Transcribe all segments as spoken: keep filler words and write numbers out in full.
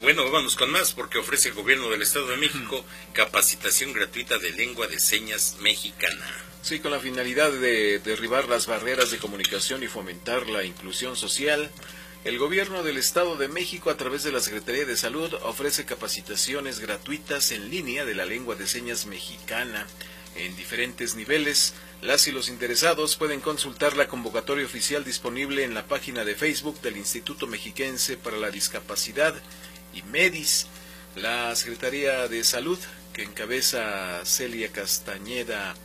Bueno, vámonos con más, porque ofrece el Gobierno del Estado de México capacitación gratuita de lengua de señas mexicana. Sí, con la finalidad de derribar las barreras de comunicación y fomentar la inclusión social, el Gobierno del Estado de México, a través de la Secretaría de Salud, ofrece capacitaciones gratuitas en línea de la lengua de señas mexicana en diferentes niveles. Las y los interesados pueden consultar la convocatoria oficial disponible en la página de Facebook del Instituto Mexiquense para la Discapacidad y MEDIS. La Secretaría de Salud, que encabeza Celia Castañeda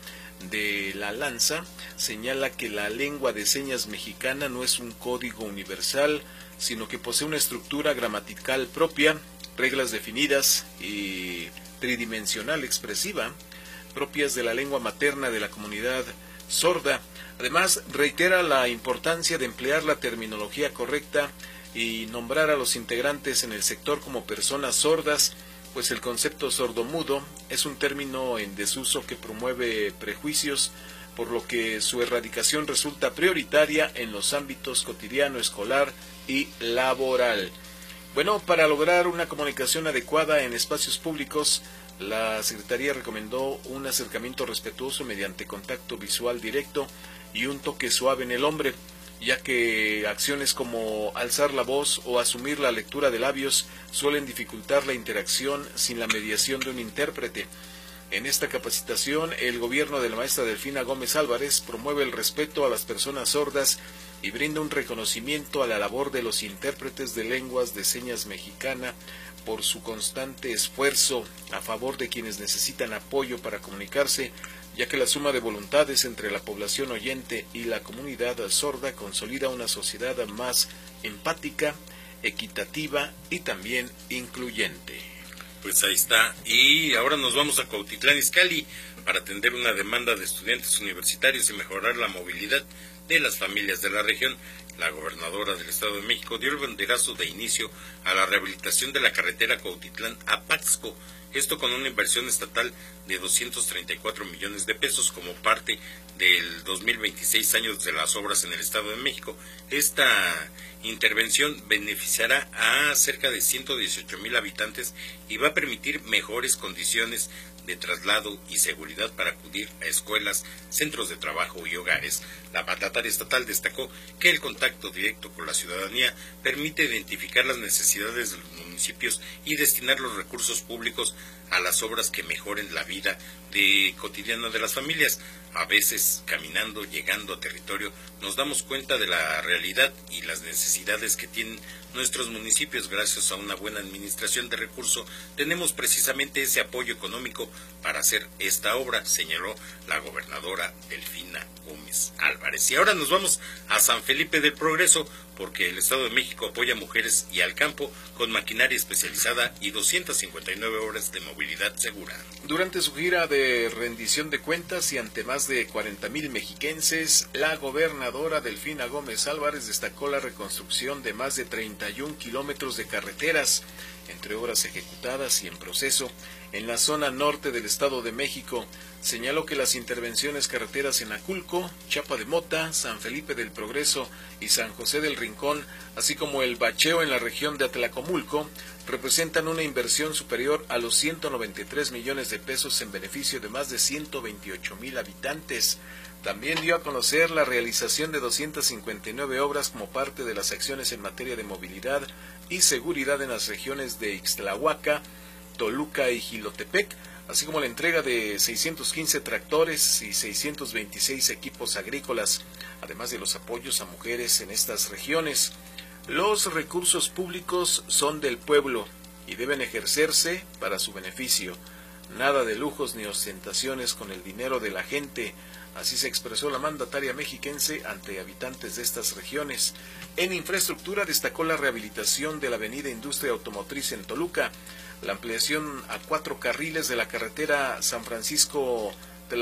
de la Lanza, señala que la lengua de señas mexicana no es un código universal, sino que posee una estructura gramatical propia, reglas definidas y tridimensional expresiva, propias de la lengua materna de la comunidad sorda. Además, reitera la importancia de emplear la terminología correcta y nombrar a los integrantes en el sector como personas sordas, pues el concepto sordomudo es un término en desuso que promueve prejuicios, por lo que su erradicación resulta prioritaria en los ámbitos cotidiano, escolar y laboral. Bueno, para lograr una comunicación adecuada en espacios públicos, la Secretaría recomendó un acercamiento respetuoso mediante contacto visual directo y un toque suave en el hombre, ya que acciones como alzar la voz o asumir la lectura de labios suelen dificultar la interacción sin la mediación de un intérprete. En esta capacitación, el gobierno de la maestra Delfina Gómez Álvarez promueve el respeto a las personas sordas y brinda un reconocimiento a la labor de los intérpretes de lenguas de señas mexicana por su constante esfuerzo a favor de quienes necesitan apoyo para comunicarse, ya que la suma de voluntades entre la población oyente y la comunidad sorda consolida una sociedad más empática, equitativa y también incluyente. Pues ahí está. Y ahora nos vamos a Cuautitlán Izcalli para atender una demanda de estudiantes universitarios y mejorar la movilidad de las familias de la región. La gobernadora del Estado de México dio el banderazo de inicio a la rehabilitación de la carretera Cuautitlán a Pátzco, esto con una inversión estatal de doscientos treinta y cuatro millones de pesos como parte del dos mil veintiséis años de las obras en el Estado de México. Esta intervención beneficiará a cerca de ciento dieciocho mil habitantes y va a permitir mejores condiciones de traslado y seguridad para acudir a escuelas, centros de trabajo y hogares. La mandataria estatal destacó que el contacto directo con la ciudadanía permite identificar las necesidades de los municipios y destinar los recursos públicos a las obras que mejoren la vida de cotidiana de las familias. A veces, caminando, llegando a territorio, nos damos cuenta de la realidad y las necesidades que tienen nuestros municipios. Gracias a una buena administración de recursos, tenemos precisamente ese apoyo económico para hacer esta obra, señaló la gobernadora Delfina Gómez Álvarez. Y ahora nos vamos a San Felipe del Progreso, porque el Estado de México apoya a mujeres y al campo con maquinaria especializada y doscientas cincuenta y nueve horas de movilidad segura. Durante su gira de rendición de cuentas y ante más de cuarenta mil mexiquenses, la gobernadora Delfina Gómez Álvarez destacó la reconstrucción de más de treinta y un kilómetros de carreteras, entre obras ejecutadas y en proceso, en la zona norte del Estado de México. Señaló que las intervenciones carreteras en Aculco, Chapa de Mota, San Felipe del Progreso y San José del Rincón, así como el bacheo en la región de Atlacomulco, representan una inversión superior a los ciento noventa y tres millones de pesos en beneficio de más de ciento veintiocho mil habitantes. También dio a conocer la realización de doscientas cincuenta y nueve obras como parte de las acciones en materia de movilidad y seguridad en las regiones de Ixtlahuaca, Toluca y Jilotepec, así como la entrega de seiscientos quince tractores y seiscientos veintiséis equipos agrícolas, además de los apoyos a mujeres en estas regiones. Los recursos públicos son del pueblo y deben ejercerse para su beneficio. Nada de lujos ni ostentaciones con el dinero de la gente. Así se expresó la mandataria mexiquense ante habitantes de estas regiones. En infraestructura destacó la rehabilitación de la avenida Industria Automotriz en Toluca, la ampliación a cuatro carriles de la carretera San Francisco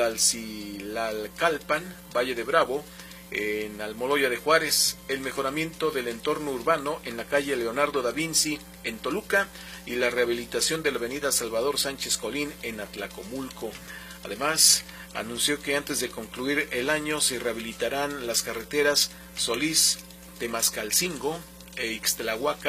Tlalcilalcalpan, Valle de Bravo, en Almoloya de Juárez, el mejoramiento del entorno urbano en la calle Leonardo da Vinci en Toluca y la rehabilitación de la avenida Salvador Sánchez Colín en Atlacomulco. Además, anunció que antes de concluir el año se rehabilitarán las carreteras Solís, Temascalcingo e Ixtlahuaca,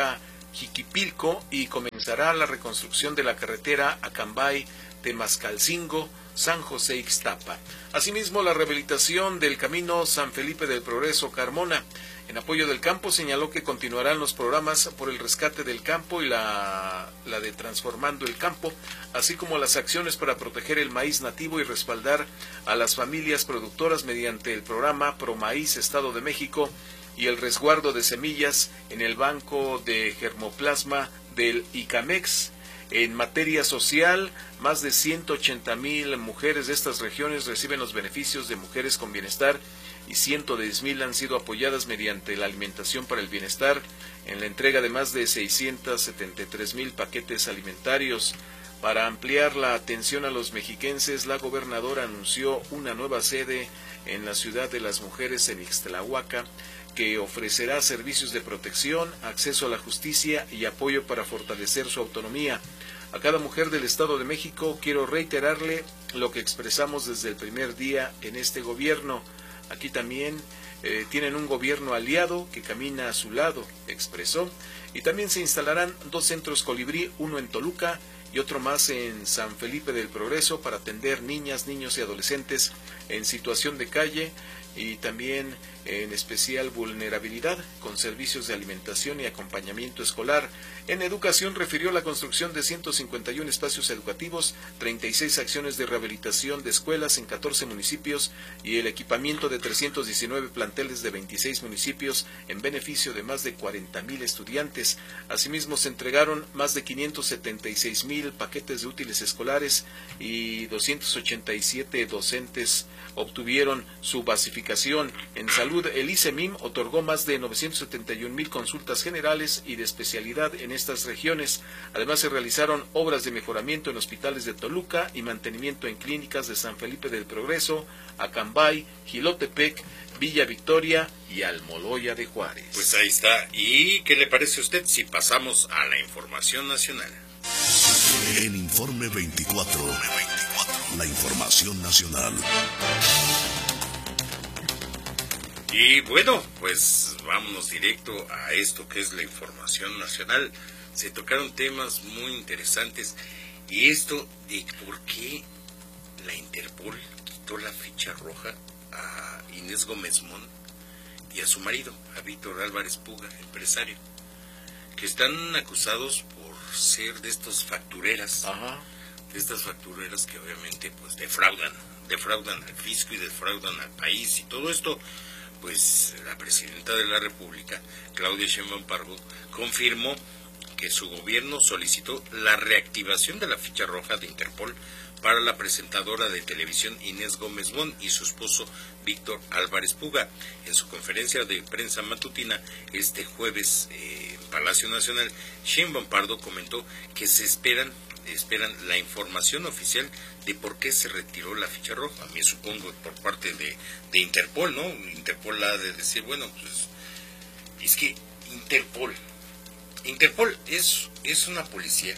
Jiquipilco y comenzará la reconstrucción de la carretera Acambay, Temascalcingo, San José Ixtapa. Asimismo, la rehabilitación del camino San Felipe del Progreso Carmona. En apoyo del campo señaló que continuarán los programas por el rescate del campo y la, la de Transformando el Campo, así como las acciones para proteger el maíz nativo y respaldar a las familias productoras mediante el programa Promaíz Estado de México y el resguardo de semillas en el Banco de Germoplasma del ICAMEX. En materia social, más de ciento ochenta mil mujeres de estas regiones reciben los beneficios de Mujeres con Bienestar y ciento diez mil han sido apoyadas mediante la alimentación para el bienestar en la entrega de más de seiscientos setenta y tres mil paquetes alimentarios. Para ampliar la atención a los mexiquenses, la gobernadora anunció una nueva sede en la Ciudad de las Mujeres en Ixtlahuaca, que ofrecerá servicios de protección, acceso a la justicia y apoyo para fortalecer su autonomía. A cada mujer del Estado de México quiero reiterarle lo que expresamos desde el primer día en este gobierno. Aquí también eh, tienen un gobierno aliado que camina a su lado, expresó. Y también se instalarán dos centros Colibrí, uno en Toluca y otro más en San Felipe del Progreso para atender niñas, niños y adolescentes en situación de calle y también en especial vulnerabilidad, con servicios de alimentación y acompañamiento escolar. En educación refirió la construcción de ciento cincuenta y uno espacios educativos, treinta y seis acciones de rehabilitación de escuelas en catorce municipios y el equipamiento de trescientos diecinueve planteles de veintiséis municipios en beneficio de más de cuarenta mil estudiantes. Asimismo, se entregaron más de quinientos setenta y seis mil paquetes de útiles escolares y doscientos ochenta y siete docentes obtuvieron su basificación. En salud, el ICEMIM otorgó más de novecientos setenta y un mil consultas generales y de especialidad en estas regiones. Además, se realizaron obras de mejoramiento en hospitales de Toluca y mantenimiento en clínicas de San Felipe del Progreso, Acambay, Jilotepec, Villa Victoria y Almoloya de Juárez. Pues ahí está. ¿Y qué le parece a usted si pasamos a la información nacional? En Informe veinticuatro, la información nacional. Y bueno, pues vámonos directo a esto que es la información nacional. Se tocaron temas muy interesantes y esto de por qué la Interpol quitó la ficha roja a Inés Gómez Mont y a su marido, a Víctor Álvarez Puga, empresario, que están acusados por ser de estos factureras, Ajá. de estas factureras que obviamente pues defraudan, defraudan al fisco y defraudan al país y todo esto. Pues la presidenta de la República, Claudia Sheinbaum Pardo, confirmó que su gobierno solicitó la reactivación de la ficha roja de Interpol para la presentadora de televisión Inés Gómez Mont y su esposo Víctor Álvarez Puga. En su conferencia de prensa matutina este jueves eh, en Palacio Nacional, Sheinbaum Pardo comentó que se esperan esperan la información oficial de por qué se retiró la ficha roja. A mí supongo por parte de, de Interpol, ¿no? Interpol ha de decir, bueno, pues es que Interpol, Interpol es, es una policía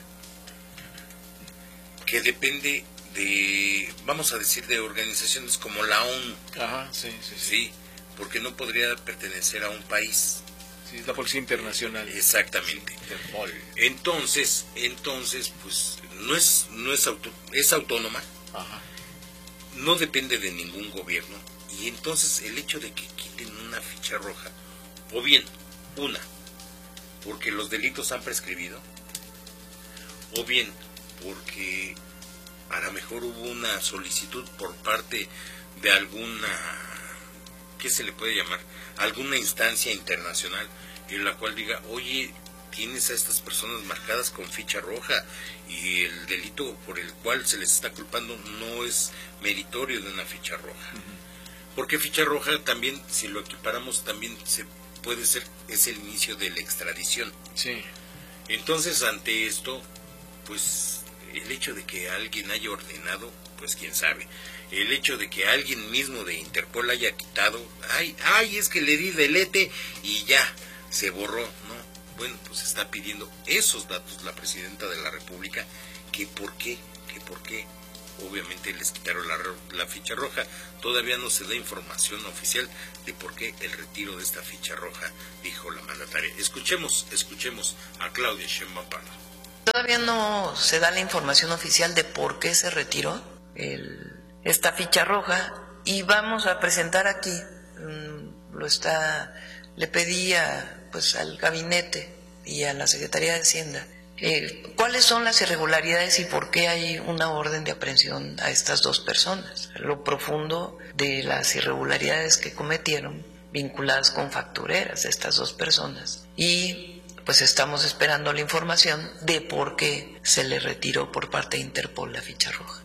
que depende de, vamos a decir, de organizaciones como la ONU. Ajá, sí, sí, sí. Sí, porque no podría pertenecer a un país. Sí, es la Policía Internacional. Exactamente. Interpol. Entonces, entonces, pues no es, no es auto, es autónoma. Ajá. No depende de ningún gobierno. Y entonces el hecho de que quiten una ficha roja, o bien, una, porque los delitos han prescribido, o bien, porque a lo mejor hubo una solicitud por parte de alguna, ¿qué se le puede llamar? Alguna instancia internacional en la cual diga, oye, tienes a estas personas marcadas con ficha roja y el delito por el cual se les está culpando no es meritorio de una ficha roja. Uh-huh. Porque ficha roja también, si lo equiparamos, también se puede ser, es el inicio de la extradición. Sí. Entonces, ante esto, pues el hecho de que alguien haya ordenado, pues quién sabe. El hecho de que alguien mismo de Interpol haya quitado, ay, ay, es que le di delete y ya, se borró, ¿no? Bueno, pues está pidiendo esos datos la presidenta de la República, que por qué, que por qué obviamente les quitaron la, la ficha roja. Todavía no se da información oficial de por qué el retiro de esta ficha roja, dijo la mandataria. Escuchemos, escuchemos a Claudia Sheinbaum Pardo. Todavía no se da la información oficial de por qué se retiró el, esta ficha roja, y vamos a presentar aquí, um, lo está, le pedí a, pues, al gabinete y a la Secretaría de Hacienda eh, cuáles son las irregularidades y por qué hay una orden de aprehensión a estas dos personas, lo profundo de las irregularidades que cometieron vinculadas con factureras de estas dos personas, y pues estamos esperando la información de por qué se le retiró por parte de Interpol la ficha roja.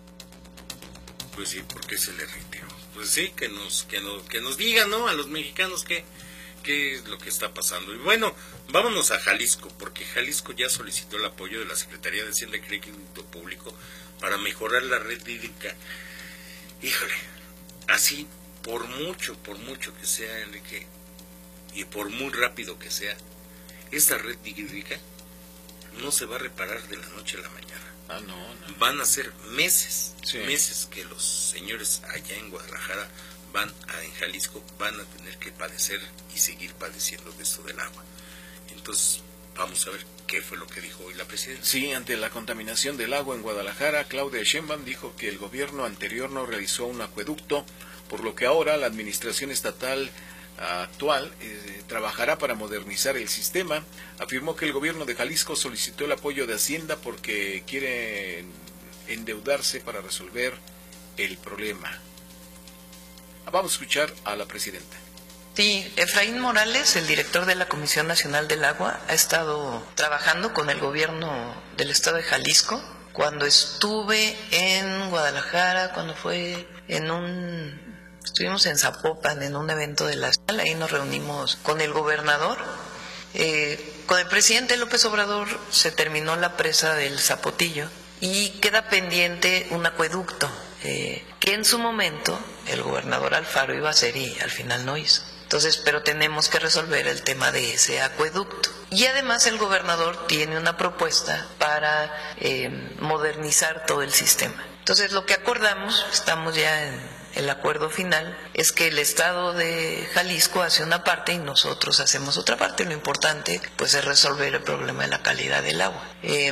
Pues sí, ¿por qué se le retiró? Pues sí, que nos que nos, que nos digan, ¿no?, a los mexicanos qué, qué es lo que está pasando. Y bueno, vámonos a Jalisco, porque Jalisco ya solicitó el apoyo de la Secretaría de Hacienda y Crédito Público para mejorar la red hídrica. Híjole, así, por mucho, por mucho que sea, Enrique, y por muy rápido que sea, esta red hídrica no se va a reparar de la noche a la mañana. Ah, no, no. Van a ser meses, sí. meses que los señores allá en Guadalajara, van a, en Jalisco, van a tener que padecer y seguir padeciendo de esto del agua. Entonces, vamos a ver qué fue lo que dijo hoy la presidenta. Sí, ante la contaminación del agua en Guadalajara, Claudia Sheinbaum dijo que el gobierno anterior no realizó un acueducto, por lo que ahora la administración estatal actual eh, trabajará para modernizar el sistema. Afirmó que el gobierno de Jalisco solicitó el apoyo de Hacienda porque quiere endeudarse para resolver el problema. Vamos a escuchar a la presidenta. Sí, Efraín Morales, el director de la Comisión Nacional del Agua, ha estado trabajando con el gobierno del estado de Jalisco. Cuando estuve en Guadalajara, cuando fue en un... Estuvimos en Zapopan en un evento de la sala, ahí nos reunimos con el gobernador. Eh, con el presidente López Obrador se terminó la presa del Zapotillo y queda pendiente un acueducto eh, que en su momento el gobernador Alfaro iba a hacer y al final no hizo. Entonces, pero tenemos que resolver el tema de ese acueducto. Y además el gobernador tiene una propuesta para eh, modernizar todo el sistema. Entonces, lo que acordamos, estamos ya en el acuerdo final, es que el estado de Jalisco hace una parte y nosotros hacemos otra parte. Lo importante pues es resolver el problema de la calidad del agua. Eh,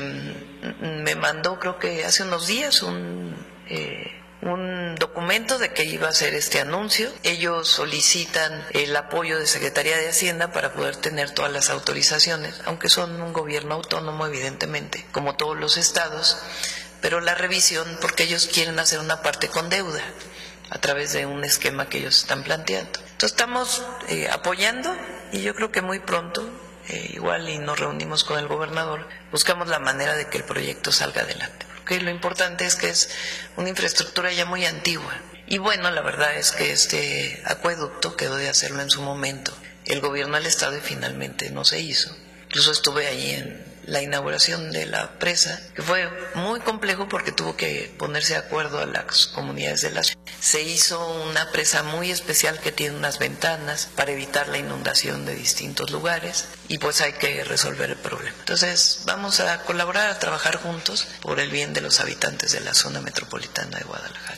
me mandó, creo que hace unos días, un, eh, un documento de que iba a hacer este anuncio. Ellos solicitan el apoyo de Secretaría de Hacienda para poder tener todas las autorizaciones, aunque son un gobierno autónomo, evidentemente, como todos los estados, pero la revisión, porque ellos quieren hacer una parte con deuda a través de un esquema que ellos están planteando. Entonces estamos eh, apoyando y yo creo que muy pronto, eh, igual y nos reunimos con el gobernador, buscamos la manera de que el proyecto salga adelante. Porque lo importante es que es una infraestructura ya muy antigua. Y bueno, la verdad es que este acueducto quedó de hacerlo en su momento el gobierno del estado y finalmente no se hizo. Incluso estuve ahí en la inauguración de la presa, que fue muy complejo porque tuvo que ponerse de acuerdo a las comunidades de la ciudad. Se hizo una presa muy especial que tiene unas ventanas para evitar la inundación de distintos lugares y pues hay que resolver el problema. Entonces vamos a colaborar, a trabajar juntos por el bien de los habitantes de la zona metropolitana de Guadalajara.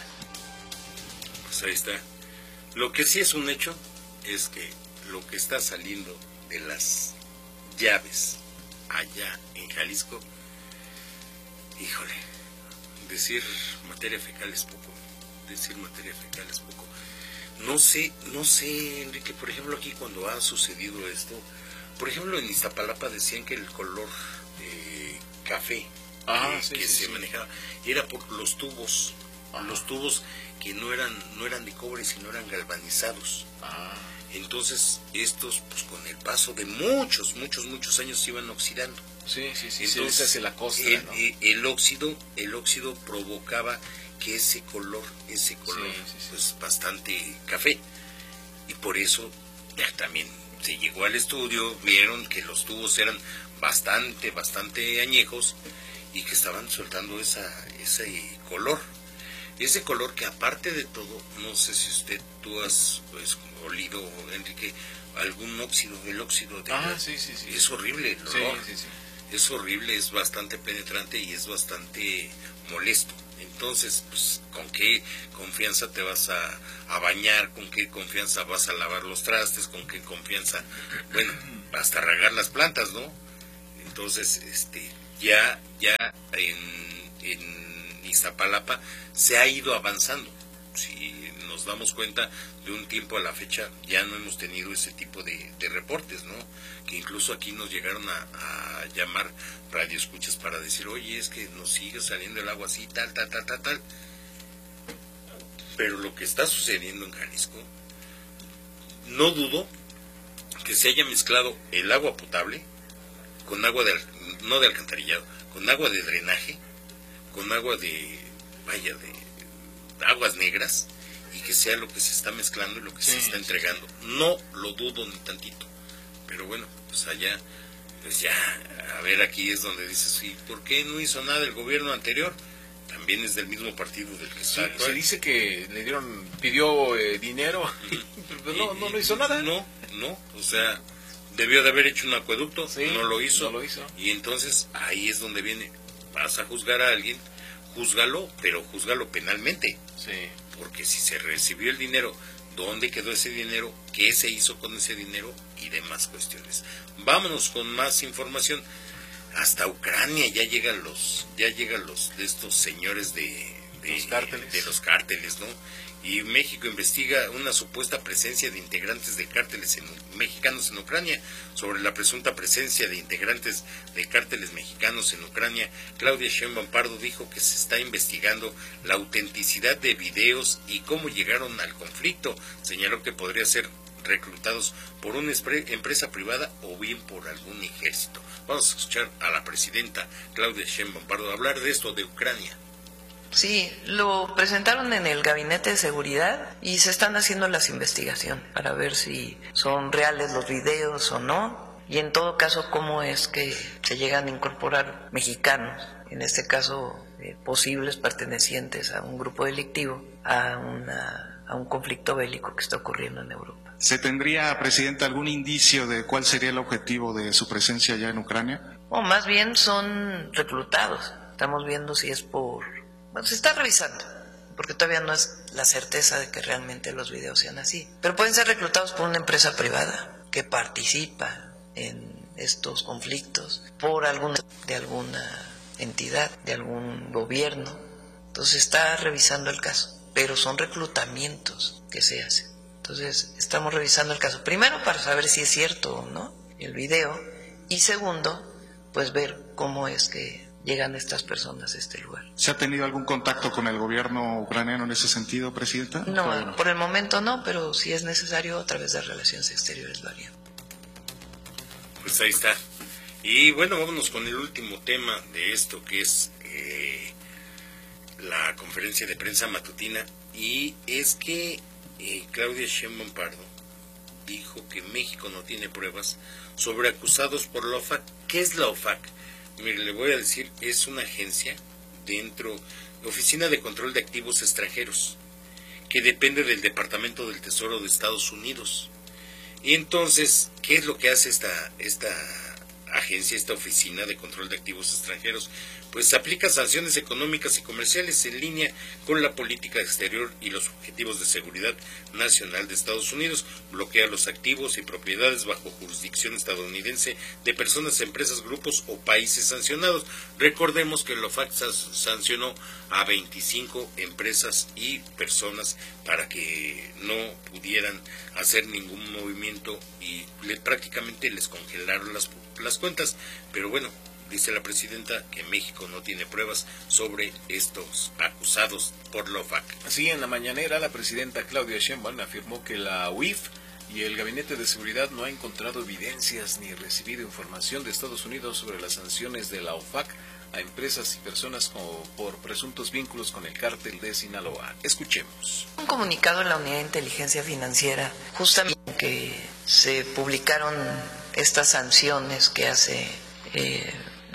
Pues ahí está. Lo que sí es un hecho es que lo que está saliendo de las llaves allá en Jalisco, híjole, decir materia fecal es poco, decir materia fecal es poco. No sé, no sé, Enrique, por ejemplo, aquí cuando ha sucedido esto, por ejemplo, en Iztapalapa decían que el color eh, café ah, eh, sí, que sí, se sí. manejaba era por los tubos, Ajá. los tubos que no eran, no eran de cobre, sino eran galvanizados. Ah. Entonces, estos, pues con el paso de muchos, muchos, muchos años se iban oxidando. Sí, sí, sí, Entonces, se hace la costra, el, ¿no? el, el óxido, el óxido provocaba que ese color, ese color, Sí, sí, sí. pues bastante café. Y por eso ya también se llegó al estudio, vieron que los tubos eran bastante, bastante añejos y que estaban soltando esa, ese color. Ese color que aparte de todo, no sé si usted, tú has pues, olido, Enrique, algún óxido, el óxido de... Ah, sí, sí, sí. Es horrible el Sí, olor. sí, sí. Es horrible, es bastante penetrante y es bastante molesto. Entonces, pues, ¿con qué confianza te vas a, a bañar? ¿Con qué confianza vas a lavar los trastes? ¿Con qué confianza, bueno, hasta regar las plantas, ¿no? Entonces, este, ya, ya en, en Iztapalapa se ha ido avanzando. Si nos damos cuenta, de un tiempo a la fecha ya no hemos tenido ese tipo de, de reportes, ¿no? Que incluso aquí nos llegaron a, a llamar radioescuchas para decir, oye, es que nos sigue saliendo el agua así, tal, tal, tal, tal, tal. Pero lo que está sucediendo en Jalisco, no dudo que se haya mezclado el agua potable con agua de, no de alcantarillado, con agua de drenaje, con agua de, vaya, de aguas negras, y que sea lo que se está mezclando y lo que sí, se está entregando. No lo dudo ni tantito. Pero bueno, pues allá, pues ya, a ver, aquí es donde dices, ¿y por qué no hizo nada el gobierno anterior? También es del mismo partido del que está. Sí, se dice que le dieron, pidió eh, dinero, pero no, no, no hizo nada. No, no, o sea, debió de haber hecho un acueducto, sí, no lo hizo. No lo hizo. Y entonces ahí es donde viene, vas a juzgar a alguien, júzgalo, pero júzgalo penalmente. Sí. Porque si se recibió el dinero, ¿dónde quedó ese dinero? ¿Qué se hizo con ese dinero? Y demás cuestiones. Vámonos con más información. Hasta Ucrania ya llegan los, ya llegan los de estos señores de, de, los cárteles. de los cárteles, ¿no? Y México investiga una supuesta presencia de integrantes de cárteles en, mexicanos en Ucrania. Sobre la presunta presencia de integrantes de cárteles mexicanos en Ucrania, Claudia Sheinbaum Pardo dijo que se está investigando la autenticidad de videos y cómo llegaron al conflicto. Señaló que podría ser reclutados por una empresa privada o bien por algún ejército. Vamos a escuchar a la presidenta Claudia Sheinbaum Pardo hablar de esto de Ucrania. Sí, lo presentaron en el Gabinete de Seguridad y se están haciendo las investigaciones para ver si son reales los videos o no, y en todo caso cómo es que se llegan a incorporar mexicanos, en este caso eh, posibles pertenecientes a un grupo delictivo, a, una, a un conflicto bélico que está ocurriendo en Europa. ¿Se tendría, Presidenta, algún indicio de cuál sería el objetivo de su presencia allá en Ucrania? O más bien son reclutados, estamos viendo si es por... Bueno, se está revisando, porque todavía no es la certeza de que realmente los videos sean así. Pero pueden ser reclutados por una empresa privada que participa en estos conflictos, por alguna, de alguna entidad, de algún gobierno. Entonces está revisando el caso, pero son reclutamientos que se hacen. Entonces estamos revisando el caso, primero para saber si es cierto o no el video, y segundo, pues ver cómo es que llegan estas personas a este lugar. ¿Se ha tenido algún contacto con el gobierno ucraniano en ese sentido, Presidenta? No, no, por el momento no, pero si es necesario a través de Relaciones Exteriores lo harían. Pues ahí está. Y bueno, vámonos con el último tema de esto, que es eh, la conferencia de prensa matutina, y es que eh, Claudia Sheinbaum Pardo dijo que México no tiene pruebas sobre acusados por la OFAC. ¿Qué es la OFAC? Mire, le voy a decir, es una agencia dentro, Oficina de Control de Activos Extranjeros, que depende del Departamento del Tesoro de Estados Unidos. Y entonces, ¿qué es lo que hace esta, esta agencia, esta Oficina de Control de Activos Extranjeros? Pues aplica sanciones económicas y comerciales en línea con la política exterior y los objetivos de seguridad nacional de Estados Unidos, bloquea los activos y propiedades bajo jurisdicción estadounidense de personas, empresas, grupos o países sancionados. Recordemos que la OFAC sancionó a veinticinco empresas y personas para que no pudieran hacer ningún movimiento y le, prácticamente les congelaron las, las cuentas, pero bueno, dice la presidenta que México no tiene pruebas sobre estos acusados por la OFAC. Así, en la mañanera, la presidenta Claudia Sheinbaum afirmó que la U I F y el Gabinete de Seguridad no ha encontrado evidencias ni recibido información de Estados Unidos sobre las sanciones de la OFAC a empresas y personas como por presuntos vínculos con el cártel de Sinaloa. Escuchemos. Un comunicado en la Unidad de Inteligencia Financiera, justamente que se publicaron estas sanciones que hace... Eh,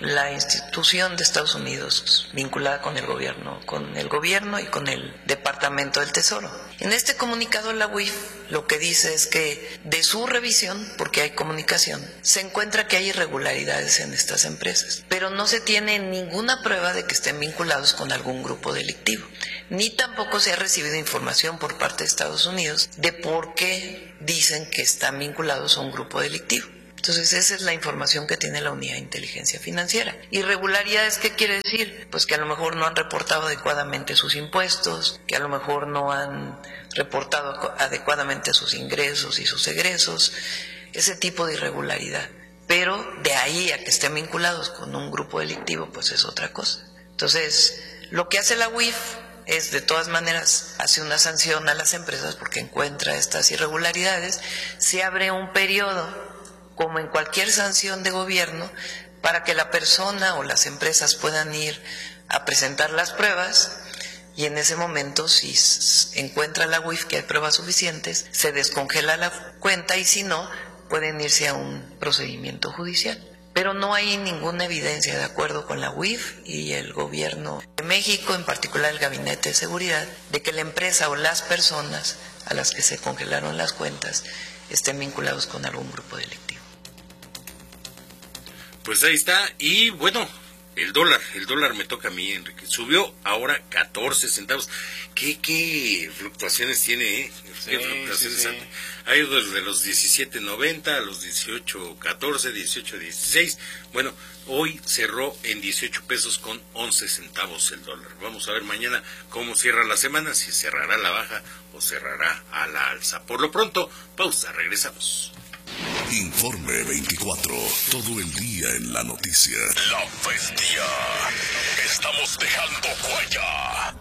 la institución de Estados Unidos vinculada con el gobierno, con el gobierno y con el Departamento del Tesoro. En este comunicado la U I F lo que dice es que de su revisión, porque hay comunicación, se encuentra que hay irregularidades en estas empresas, pero no se tiene ninguna prueba de que estén vinculados con algún grupo delictivo, ni tampoco se ha recibido información por parte de Estados Unidos de por qué dicen que están vinculados a un grupo delictivo. Entonces esa es la información que tiene la Unidad de Inteligencia Financiera. ¿Irregularidades qué quiere decir? Pues que a lo mejor no han reportado adecuadamente sus impuestos, que a lo mejor no han reportado adecuadamente sus ingresos y sus egresos, ese tipo de irregularidad. Pero de ahí a que estén vinculados con un grupo delictivo, pues es otra cosa. Entonces, lo que hace la U I F es, de todas maneras, hace una sanción a las empresas porque encuentra estas irregularidades, se abre un periodo, como en cualquier sanción de gobierno, para que la persona o las empresas puedan ir a presentar las pruebas, y en ese momento, si encuentra la U I F que hay pruebas suficientes, se descongela la cuenta, y si no, pueden irse a un procedimiento judicial. Pero no hay ninguna evidencia, de acuerdo con la U I F y el gobierno de México, en particular el Gabinete de Seguridad, de que la empresa o las personas a las que se congelaron las cuentas estén vinculados con algún grupo delictivo. Pues ahí está. Y bueno, el dólar, el dólar me toca a mí, Enrique. Subió ahora catorce centavos. ¿Qué, qué fluctuaciones tiene, eh? ¿Qué sí, fluctuaciones sí, hay? sí. Ha ido desde los diecisiete noventa a los dieciocho catorce, dieciocho dieciséis. Bueno, hoy cerró en dieciocho pesos con once centavos el dólar. Vamos a ver mañana cómo cierra la semana, si cerrará a la baja o cerrará a la alza. Por lo pronto, pausa, regresamos. Informe veinticuatro, todo el día en la noticia. La bestia. Estamos dejando huella.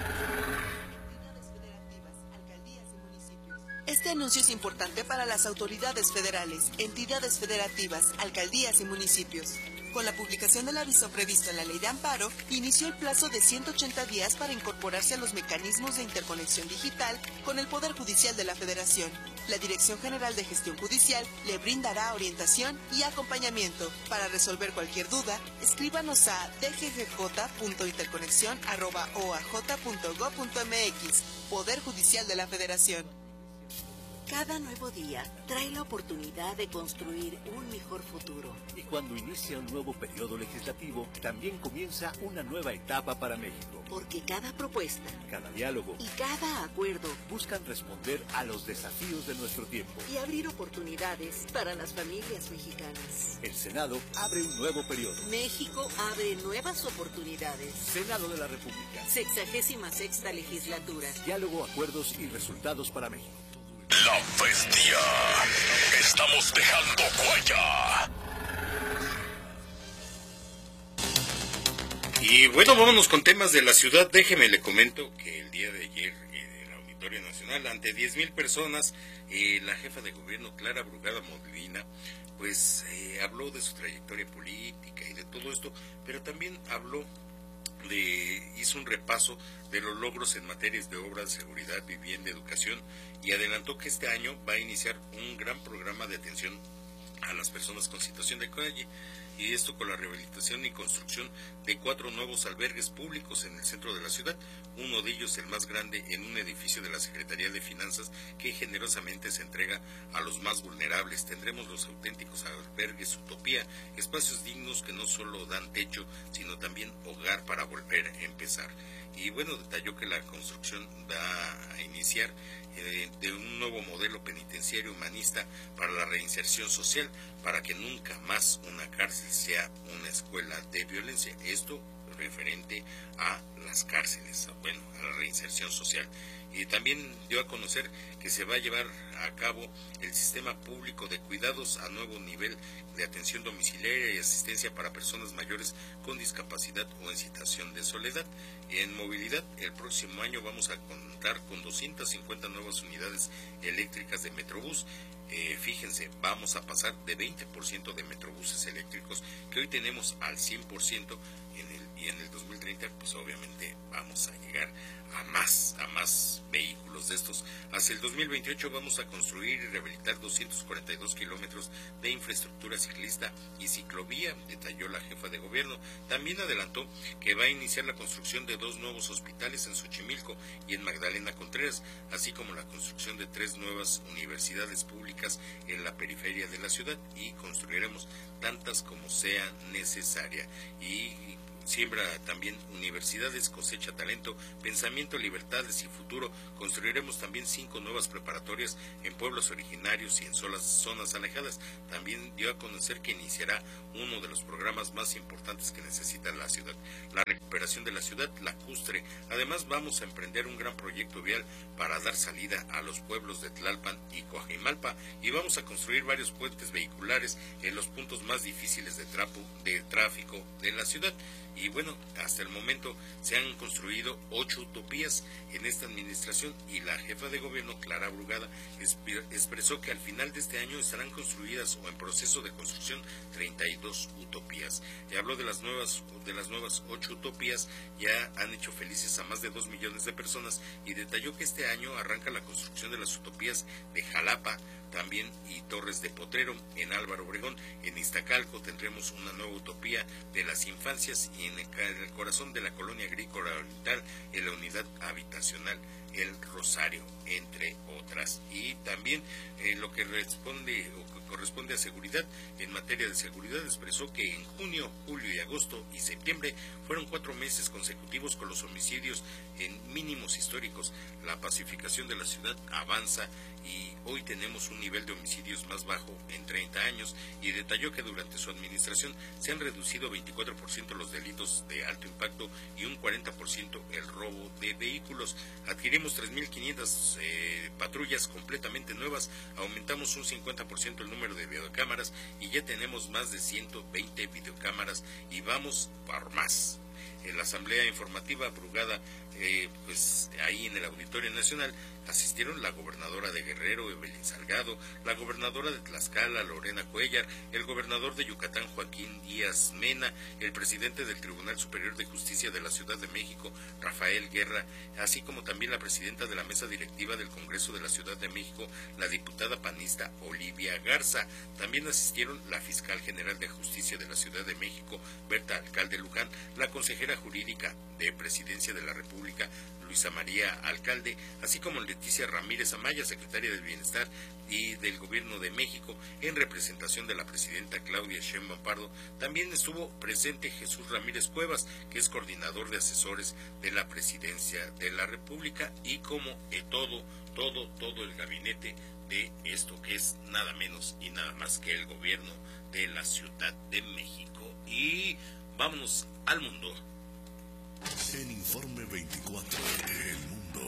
Este anuncio es importante para las autoridades federales, entidades federativas, alcaldías y municipios. Con la publicación del aviso previsto en la Ley de Amparo, inició el plazo de ciento ochenta días para incorporarse a los mecanismos de interconexión digital con el Poder Judicial de la Federación. La Dirección General de Gestión Judicial le brindará orientación y acompañamiento. Para resolver cualquier duda, escríbanos a d g g j punto interconexión arroba o a j punto gob punto m x, Poder Judicial de la Federación. Cada nuevo día trae la oportunidad de construir un mejor futuro. Y cuando inicia un nuevo periodo legislativo, también comienza una nueva etapa para México. Porque cada propuesta, cada diálogo y cada acuerdo buscan responder a los desafíos de nuestro tiempo y abrir oportunidades para las familias mexicanas. El Senado abre un nuevo periodo. México abre nuevas oportunidades. Senado de la República. Sexagésima sexta legislatura. Diálogo, acuerdos y resultados para México. La bestia. Estamos dejando huella. Y bueno, vámonos con temas de la ciudad. Déjeme le comento que el día de ayer en el Auditorio Nacional, ante diez mil personas, eh, la jefa de gobierno, Clara Brugada Molina, pues eh, habló de su trayectoria política y de todo esto, pero también habló de, hizo un repaso de los logros en materias de obras, seguridad, vivienda, educación, y adelantó que este año va a iniciar un gran programa de atención a las personas con situación de calle, y esto con la rehabilitación y construcción de cuatro nuevos albergues públicos en el centro de la ciudad, uno de ellos el más grande en un edificio de la Secretaría de Finanzas que generosamente se entrega a los más vulnerables. Tendremos los auténticos albergues Utopía, espacios dignos que no solo dan techo, sino también hogar para volver a empezar. Y bueno, detalló que la construcción va a iniciar eh, de un nuevo modelo penitenciario humanista para la reinserción social, para que nunca más una cárcel sea una escuela de violencia. Esto referente a las cárceles, bueno, a la reinserción social. Y también dio a conocer que se va a llevar a cabo el sistema público de cuidados a nuevo nivel de atención domiciliaria y asistencia para personas mayores con discapacidad o en situación de soledad. En movilidad, el próximo año vamos a contar con doscientas cincuenta nuevas unidades eléctricas de Metrobús. Eh, fíjense, vamos a pasar de veinte por ciento de Metrobuses eléctricos que hoy tenemos al cien por ciento en el y en el dos mil treinta pues obviamente vamos a llegar a más, a más vehículos de estos. Hacia el dos mil veintiocho vamos a construir y rehabilitar doscientos cuarenta y dos kilómetros de infraestructura ciclista y ciclovía, detalló la jefa de gobierno. También adelantó que va a iniciar la construcción de dos nuevos hospitales en Xochimilco y en Magdalena Contreras, así como la construcción de tres nuevas universidades públicas en la periferia de la ciudad, y construiremos tantas como sea necesaria. Y siembra también universidades, cosecha talento, pensamiento, libertades y futuro. Construiremos también cinco nuevas preparatorias en pueblos originarios y en zonas, zonas alejadas. También dio a conocer que iniciará uno de los programas más importantes que necesita la ciudad, la recuperación de la ciudad lacustre. Además, vamos a emprender un gran proyecto vial para dar salida a los pueblos de Tlalpan y Coajimalpa, y vamos a construir varios puentes vehiculares en los puntos más difíciles de, trapo, de tráfico de la ciudad. Y bueno, hasta el momento se han construido ocho utopías en esta administración, y la jefa de gobierno, Clara Brugada, expresó que al final de este año estarán construidas o en proceso de construcción treinta y dos utopías. Y habló de las nuevas de las nuevas ocho utopías, ya han hecho felices a más de dos millones de personas, y detalló que este año arranca la construcción de las utopías de Jalapa, también y Torres de Potrero, en Álvaro Obregón. En Iztacalco tendremos una nueva utopía de las infancias, y en el, en el corazón de la colonia agrícola oriental, en la unidad habitacional El Rosario, entre otras. Y también en eh, lo que responde o que corresponde a seguridad, en materia de seguridad, expresó que en junio, julio y agosto y septiembre fueron cuatro meses consecutivos con los homicidios en mínimos históricos. La pacificación de la ciudad avanza y hoy tenemos un nivel de homicidios más bajo en treinta años, y detalló que durante su administración se han reducido veinticuatro por ciento los delitos de alto impacto y un cuarenta por ciento el robo de vehículos. Adquirimos tres mil quinientas eh, patrullas completamente nuevas, aumentamos un cincuenta por ciento el número de videocámaras y ya tenemos más de ciento veinte videocámaras y vamos por más. En la asamblea informativa Brugada, eh, pues ahí en el Auditorio Nacional, asistieron la gobernadora de Guerrero, Evelyn Salgado, la gobernadora de Tlaxcala, Lorena Cuellar, el gobernador de Yucatán, Joaquín Díaz Mena, el presidente del Tribunal Superior de Justicia de la Ciudad de México, Rafael Guerra, así como también la presidenta de la mesa directiva del Congreso de la Ciudad de México, la diputada panista Olivia Garza. También asistieron la fiscal general de Justicia de la Ciudad de México, Berta Alcalde Luján, la consejera jurídica de Presidencia de la República, Luisa María Alcalde, así como Leticia Ramírez Amaya, secretaria del Bienestar y del Gobierno de México, en representación de la presidenta Claudia Sheinbaum Pardo. También estuvo presente Jesús Ramírez Cuevas, que es coordinador de asesores de la Presidencia de la República, y como eh, todo, todo, todo el gabinete de esto que es nada menos y nada más que el gobierno de la Ciudad de México. Y vámonos al mundo. En Informe veinticuatro, el mundo.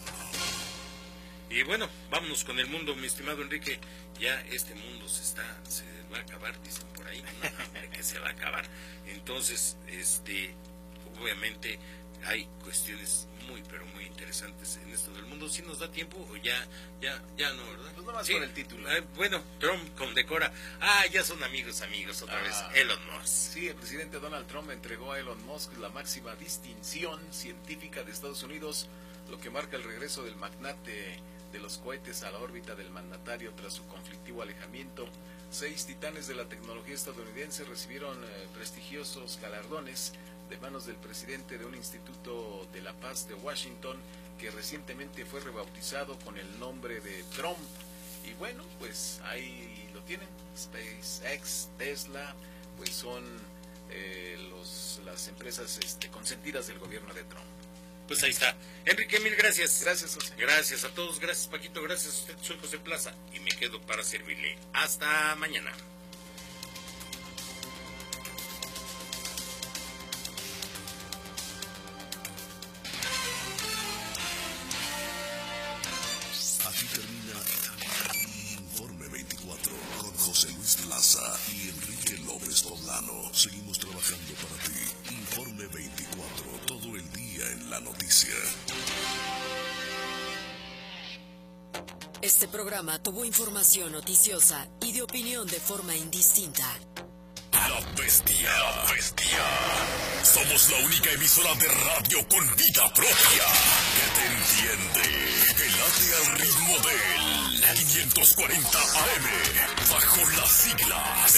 Y bueno, vámonos con el mundo, mi estimado Enrique. Ya este mundo se está, se va a acabar, dicen por ahí, no, hombre, que se va a acabar. Entonces, este, obviamente hay cuestiones muy, pero muy interesantes en esto del mundo. ¿Sí nos da tiempo o ya, ya, ya no, verdad? Pues nomás sí, con el título. Eh, bueno, Trump condecora, ah, ya son amigos, amigos, otra ah, vez, Elon Musk. Sí, el presidente Donald Trump entregó a Elon Musk la máxima distinción científica de Estados Unidos, lo que marca el regreso del magnate de los cohetes a la órbita del mandatario tras su conflictivo alejamiento. Seis titanes de la tecnología estadounidense recibieron eh, prestigiosos galardones de manos del presidente de un instituto de la paz de Washington, que recientemente fue rebautizado con el nombre de Trump. Y bueno, pues ahí lo tienen. SpaceX, Tesla, pues son eh, los, las empresas este, consentidas del gobierno de Trump. Pues ahí está. Enrique, mil gracias. Gracias, José. Gracias a todos, gracias Paquito, gracias a usted. Soy José Plaza y me quedo para servirle. Hasta mañana. Aquí termina Informe veinticuatro con José Luis Plaza y Enrique López Poblano. Seguimos trabajando para ti. Informe veinticuatro, todo el día en la noticia. Este programa tuvo información noticiosa y de opinión de forma indistinta. La Bestia. La Bestia. Somos la única emisora de radio con vida propia que te entiende, que late al ritmo del quinientos cuarenta A M, bajo las siglas